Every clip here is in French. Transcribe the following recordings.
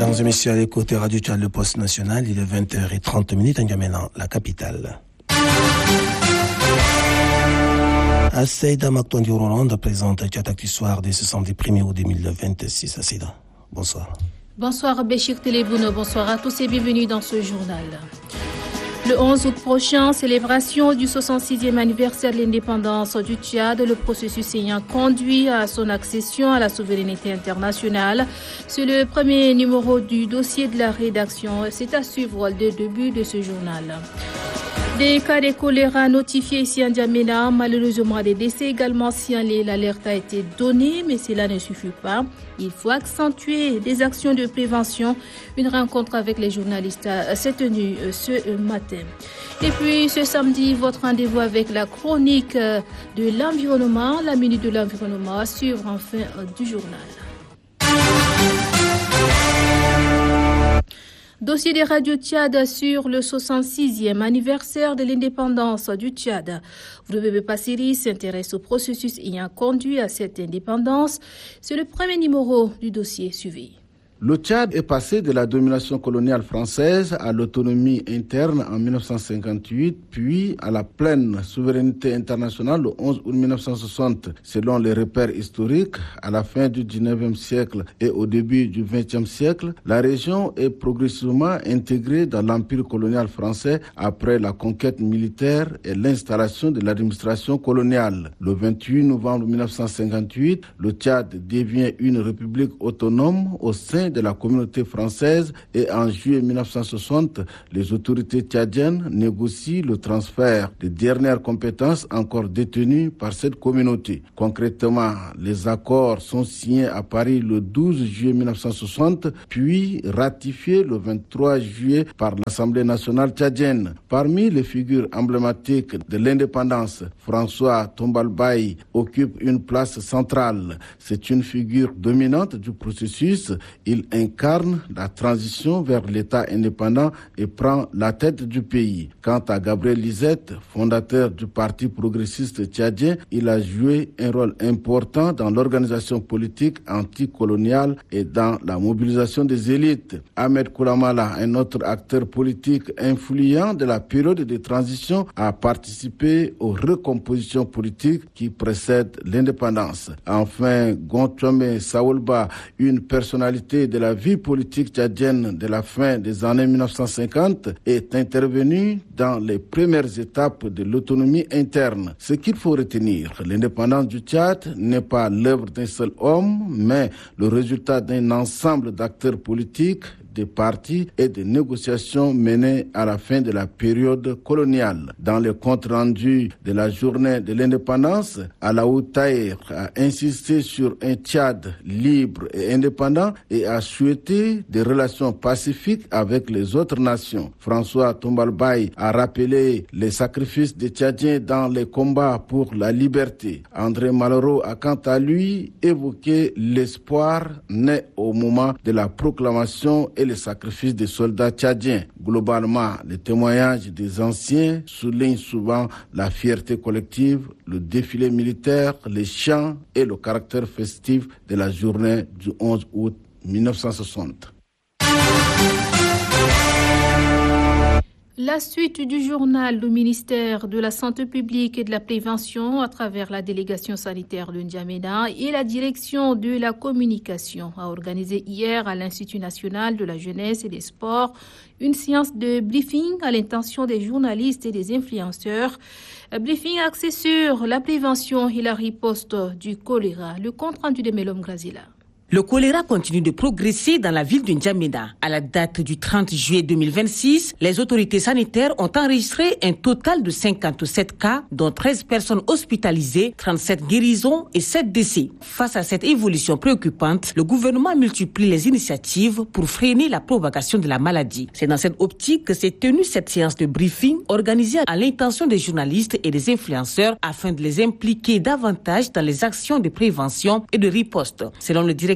Mesdames et messieurs, à l'écoute Radio Tchad, le poste national, il est 20h30 à N'Djamena, la capitale. Asseida Maktondi Rolande présente Tchad Actu Soir de ce samedi 1er août 2026. Asseida, bonsoir. Bonsoir Béchir Télébouno, bonsoir à tous et bienvenue dans ce journal. Le 11 août prochain, célébration du 66e anniversaire de l'indépendance du Tchad, le processus ayant conduit à son accession à la souveraineté internationale. C'est le premier numéro du dossier de la rédaction. C'est à suivre le début de ce journal. Des cas de choléra notifiés ici à N'Djamena, malheureusement des décès également signalés. L'alerte a été donnée, mais cela ne suffit pas. Il faut accentuer des actions de prévention. Une rencontre avec les journalistes s'est tenue ce matin. Et puis ce samedi, votre rendez-vous avec la chronique de l'environnement, la minute de l'environnement à suivre en fin du journal. Dossier des radios Tchad sur le 66e anniversaire de l'indépendance du Tchad. WB Passiri s'intéresse au processus ayant conduit à cette indépendance. C'est le premier numéro du dossier suivi. Le Tchad est passé de la domination coloniale française à l'autonomie interne en 1958, puis à la pleine souveraineté internationale le 11 août 1960. Selon les repères historiques, à la fin du 19e siècle et au début du 20e siècle, la région est progressivement intégrée dans l'empire colonial français après la conquête militaire et l'installation de l'administration coloniale. Le 28 novembre 1958, le Tchad devient une république autonome au sein de la communauté française et en juillet 1960, les autorités tchadiennes négocient le transfert des dernières compétences encore détenues par cette communauté. Concrètement, les accords sont signés à Paris le 12 juillet 1960, puis ratifiés le 23 juillet par l'Assemblée nationale tchadienne. Parmi les figures emblématiques de l'indépendance, François Tombalbaye occupe une place centrale. C'est une figure dominante du processus. Il incarne la transition vers l'État indépendant et prend la tête du pays. Quant à Gabriel Lisette, fondateur du Parti progressiste tchadien, il a joué un rôle important dans l'organisation politique anticoloniale et dans la mobilisation des élites. Ahmed Koulamala, un autre acteur politique influent de la période de transition, a participé aux recompositions politiques qui précèdent l'indépendance. Enfin, Gontouame Saoulba, une personnalité de la vie politique tchadienne de la fin des années 1950, est intervenu dans les premières étapes de l'autonomie interne. Ce qu'il faut retenir, l'indépendance du Tchad n'est pas l'œuvre d'un seul homme, mais le résultat d'un ensemble d'acteurs politiques, des partis et des négociations menées à la fin de la période coloniale. Dans le compte rendu de la journée de l'indépendance, Alaou Taher a insisté sur un Tchad libre et indépendant et a souhaité des relations pacifiques avec les autres nations. François Tombalbaye a rappelé les sacrifices des Tchadiens dans les combats pour la liberté. André Malraux a quant à lui évoqué l'espoir né au moment de la proclamation et les sacrifices des soldats tchadiens. Globalement, les témoignages des anciens soulignent souvent la fierté collective, le défilé militaire, les chants et le caractère festif de la journée du 11 août 1960. La suite du journal du ministère de la Santé publique et de la Prévention à travers la délégation sanitaire de N'Djamena et la direction de la communication a organisé hier à l'Institut national de la jeunesse et des sports une séance de briefing à l'intention des journalistes et des influenceurs. Briefing axé sur la prévention et la riposte du choléra. Le compte rendu de Melom Grazila. Le choléra continue de progresser dans la ville de N'Djamena. À la date du 30 juillet 2026, les autorités sanitaires ont enregistré un total de 57 cas, dont 13 personnes hospitalisées, 37 guérisons et 7 décès. Face à cette évolution préoccupante, le gouvernement multiplie les initiatives pour freiner la propagation de la maladie. C'est dans cette optique que s'est tenue cette séance de briefing organisée à l'intention des journalistes et des influenceurs afin de les impliquer davantage dans les actions de prévention et de riposte. Selon le directeur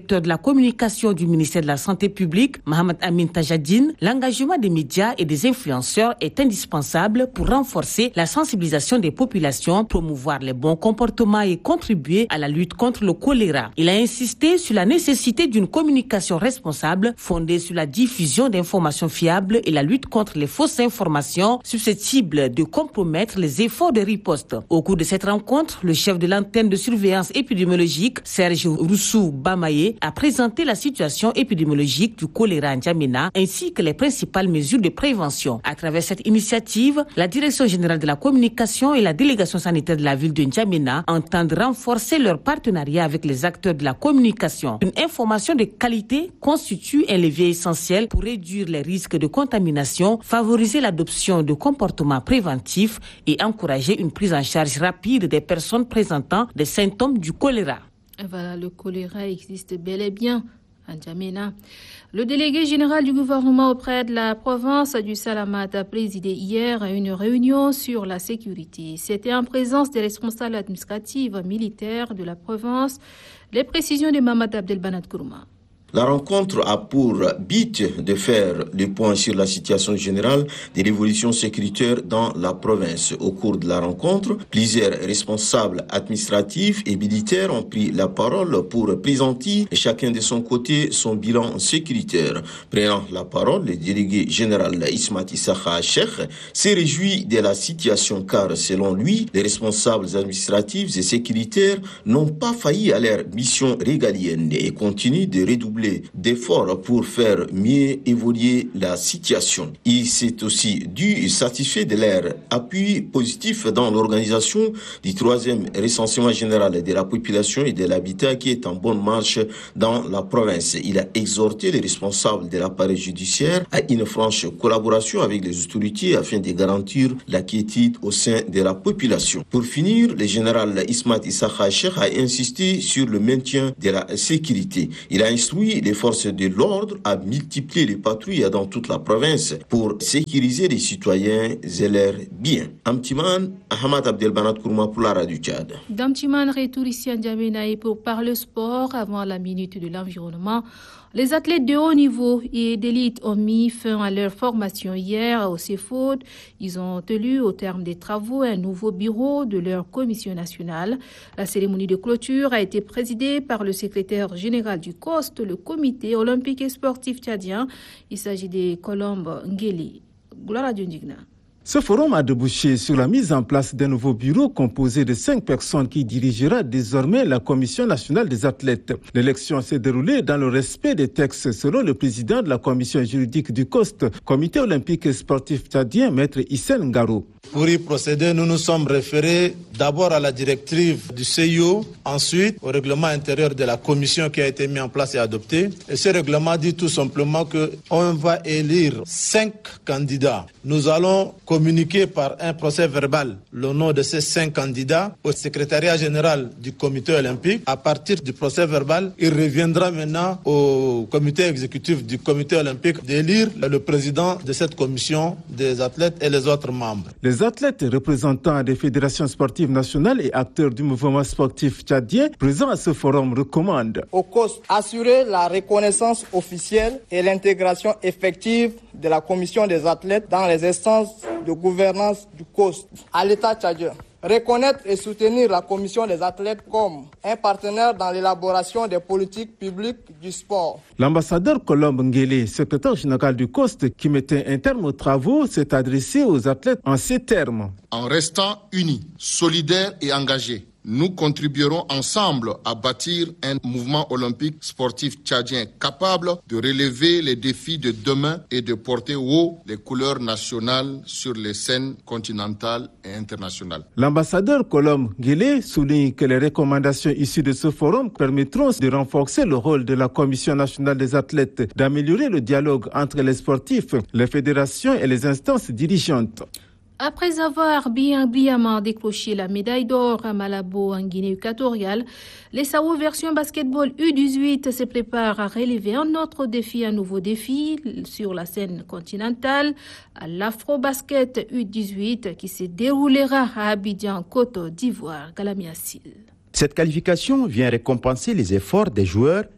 directeur de la communication du ministère de la Santé publique, Mohamed Amin Tajadine, l'engagement des médias et des influenceurs est indispensable pour renforcer la sensibilisation des populations, promouvoir les bons comportements et contribuer à la lutte contre le choléra. Il a insisté sur la nécessité d'une communication responsable fondée sur la diffusion d'informations fiables et la lutte contre les fausses informations susceptibles de compromettre les efforts de riposte. Au cours de cette rencontre, le chef de l'antenne de surveillance épidémiologique, Serge Roussou Bamaye, a présenté la situation épidémiologique du choléra en N'Djamena ainsi que les principales mesures de prévention. À travers cette initiative, la Direction générale de la communication et la délégation sanitaire de la ville de N'Djamena entendent renforcer leur partenariat avec les acteurs de la communication. Une information de qualité constitue un levier essentiel pour réduire les risques de contamination, favoriser l'adoption de comportements préventifs et encourager une prise en charge rapide des personnes présentant des symptômes du choléra. Voilà, le choléra existe bel et bien à N'Djamena. Le délégué général du gouvernement auprès de la province du Salamat a présidé hier une réunion sur la sécurité. C'était en présence des responsables administratifs militaires de la province. Les précisions de Mamad Abdelbanat Kourouma. La rencontre a pour but de faire le point sur la situation générale de l'évolution sécuritaire dans la province. Au cours de la rencontre, plusieurs responsables administratifs et militaires ont pris la parole pour présenter chacun de son côté son bilan sécuritaire. Prenant la parole, le délégué général Ismat Issakha Cheikh s'est réjoui de la situation car, selon lui, les responsables administratifs et sécuritaires n'ont pas failli à leur mission régalienne et continuent de redoubler d'efforts pour faire mieux évoluer la situation. Il s'est aussi dû satisfait de leur appui positif dans l'organisation du 3e recensement général de la population et de l'habitat qui est en bonne marche dans la province. Il a exhorté les responsables de l'appareil judiciaire à une franche collaboration avec les autorités afin de garantir la quiétude au sein de la population. Pour finir, le général Ismat Issakha Cheikh a insisté sur le maintien de la sécurité. Il a instruit les forces de l'ordre à multiplier les patrouilles dans toute la province pour sécuriser les citoyens et leurs biens. Amtiman, Ahmad Abdelbanat Kourouma pour la radio Tchad. D'Amtiman, retour ici à N'Djamena et pour parler sport avant la minute de l'environnement. Les athlètes de haut niveau et d'élite ont mis fin à leur formation hier au CEFOD. Ils ont élu au terme des travaux un nouveau bureau de leur commission nationale. La cérémonie de clôture a été présidée par le secrétaire général du COST, le comité olympique et sportif tchadien. Il s'agit de Colombe Ngeli. Gloire à Dieu Ndigna. Ce forum a débouché sur la mise en place d'un nouveau bureau composé de 5 personnes qui dirigera désormais la Commission nationale des athlètes. L'élection s'est déroulée dans le respect des textes selon le président de la commission juridique du COST, Comité olympique et sportif tchadien, Maître Issel Ngaro. Pour y procéder, nous nous sommes référés d'abord à la directive du CIO, ensuite au règlement intérieur de la commission qui a été mis en place et adopté. Et ce règlement dit tout simplement qu'on va élire 5 candidats. Nous allons communiquer par un procès verbal le nom de ces 5 candidats au secrétariat général du comité olympique. À partir du procès verbal, il reviendra maintenant au comité exécutif du comité olympique d'élire le président de cette commission des athlètes et les autres membres. Les athlètes représentants des fédérations sportives nationales et acteurs du mouvement sportif tchadien présents à ce forum recommandent au COST assurer la reconnaissance officielle et l'intégration effective de la commission des athlètes dans les instances de gouvernance du COST. À l'État tchadien, reconnaître et soutenir la commission des athlètes comme un partenaire dans l'élaboration des politiques publiques du sport. L'ambassadeur Colombe Ngeli, secrétaire général du COST, qui mettait un terme aux travaux, s'est adressé aux athlètes en ces termes. En restant unis, solidaires et engagés, nous contribuerons ensemble à bâtir un mouvement olympique sportif tchadien capable de relever les défis de demain et de porter haut les couleurs nationales sur les scènes continentales et internationales. L'ambassadeur Colombe Ngeli souligne que les recommandations issues de ce forum permettront de renforcer le rôle de la Commission nationale des athlètes, d'améliorer le dialogue entre les sportifs, les fédérations et les instances dirigeantes. Après avoir brillamment décroché la médaille d'or à Malabo en Guinée équatoriale, les Sao version basketball U18 se préparent à relever un nouveau défi sur la scène continentale, à l'Afro-Basket U18 qui se déroulera à Abidjan, Côte d'Ivoire. Galamiasil. Cette qualification vient récompenser les efforts des joueurs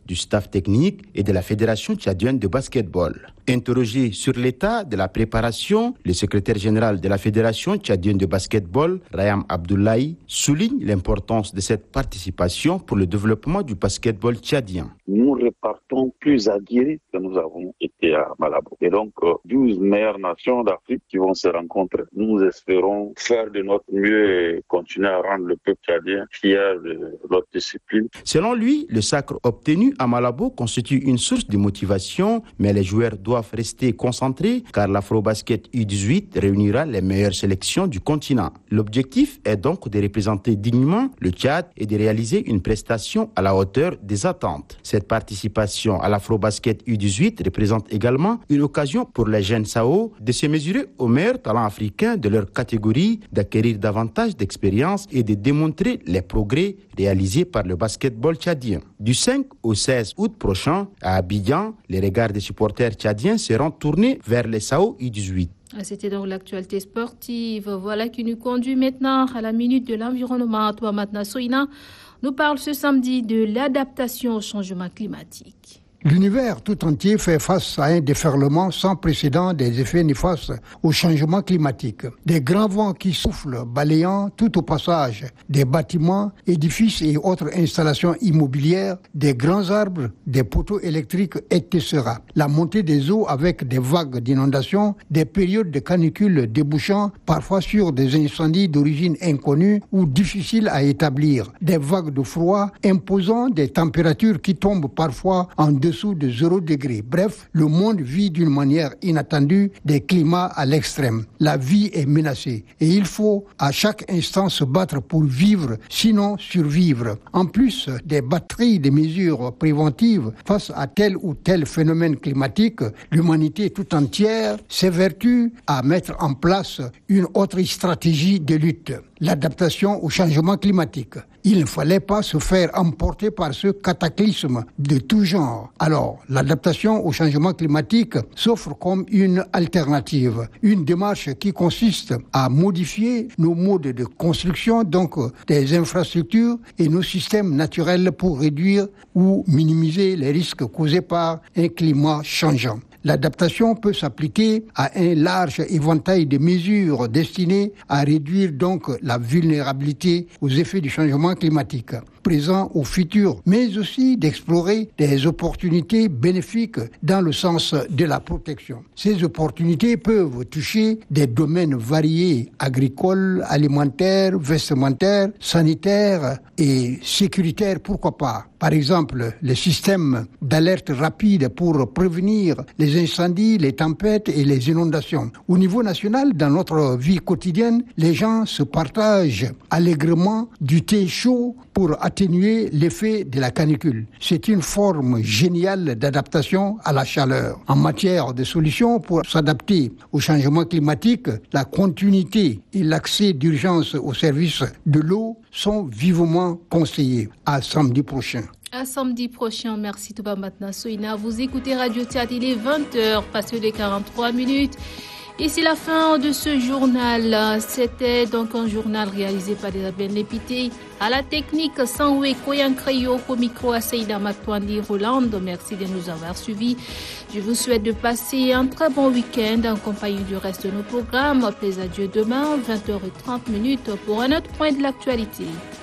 du staff technique et de la Fédération tchadienne de basketball. Interrogé sur l'état de la préparation, le secrétaire général de la Fédération tchadienne de basketball, Rayam Abdoulaye, souligne l'importance de cette participation pour le développement du basketball tchadien. Nous repartons plus aguerris que nous avons été à Malabo. Et donc, 12 meilleures nations d'Afrique qui vont se rencontrer. Nous espérons faire de notre mieux et continuer à rendre le peuple tchadien fier de notre discipline. Selon lui, le sacre obtenu à Malabo constitue une source de motivation, mais les joueurs doivent rester concentrés car l'Afrobasket U18 réunira les meilleures sélections du continent. L'objectif est donc de représenter dignement le Tchad et de réaliser une prestation à la hauteur des attentes. Cette participation à l'Afrobasket U18 représente également une occasion pour les jeunes SAO de se mesurer aux meilleurs talents africains de leur catégorie, d'acquérir davantage d'expérience et de démontrer les progrès réalisés par le basketball tchadien. Du 5 au 16 août prochain, à Abidjan, les regards des supporters tchadiens seront tournés vers les SAO U18. C'était donc l'actualité sportive. Voilà qui nous conduit maintenant à la minute de l'environnement. Toi, maintenant, Soina nous parle ce samedi de l'adaptation au changement climatique. L'univers tout entier fait face à un déferlement sans précédent des effets néfastes au changement climatique. Des grands vents qui soufflent, balayant tout au passage des bâtiments, édifices et autres installations immobilières, des grands arbres, des poteaux électriques, etc. La montée des eaux avec des vagues d'inondations, des périodes de canicule débouchant parfois sur des incendies d'origine inconnue ou difficiles à établir, des vagues de froid imposant des températures qui tombent parfois en dessous de 0 degré. Bref, le monde vit d'une manière inattendue des climats à l'extrême. La vie est menacée et il faut à chaque instant se battre pour vivre, sinon survivre. En plus des batteries de mesures préventives face à tel ou tel phénomène climatique, l'humanité tout entière s'évertue à mettre en place une autre stratégie de lutte. L'adaptation au changement climatique. Il ne fallait pas se faire emporter par ce cataclysme de tout genre. Alors, l'adaptation au changement climatique s'offre comme une alternative, une démarche qui consiste à modifier nos modes de construction, donc des infrastructures et nos systèmes naturels pour réduire ou minimiser les risques causés par un climat changeant. L'adaptation peut s'appliquer à un large éventail de mesures destinées à réduire donc la vulnérabilité aux effets du changement climatique, présent ou futur, mais aussi d'explorer des opportunités bénéfiques dans le sens de la protection. Ces opportunités peuvent toucher des domaines variés, agricoles, alimentaires, vestimentaires, sanitaires et sécuritaires, pourquoi pas. Par exemple, les systèmes d'alerte rapide pour prévenir les incendies, les tempêtes et les inondations. Au niveau national, dans notre vie quotidienne, les gens se partagent allègrement du thé chaud pour atténuer l'effet de la canicule. C'est une forme géniale d'adaptation à la chaleur. En matière de solutions pour s'adapter au changement climatique, la continuité et l'accès d'urgence aux services de l'eau sont vivement conseillés. À samedi prochain. À samedi prochain, merci Touba Matna Soina. Vous écoutez Radio Tchad, il est 20h, passé les 43 minutes. Et c'est la fin de ce journal. C'était donc un journal réalisé par Isabelle Lépité. À la technique, Sanwe Koyan Kreyo, au micro à Seïda Matouandi Roland. Merci de nous avoir suivis. Je vous souhaite de passer un très bon week-end en compagnie du reste de nos programmes. Plaisir à Dieu demain, 20h30 pour un autre point de l'actualité.